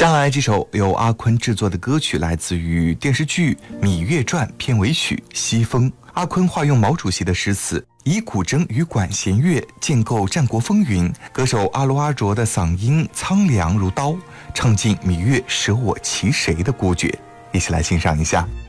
下来这首由阿坤制作的歌曲来自于电视剧《芈月传》片尾曲《西风》。阿坤化用毛主席的诗词，以古筝与管弦乐建构战国风云。歌手阿罗阿卓的嗓音苍凉如刀，唱尽芈月舍我其谁的孤绝。一起来欣赏一下。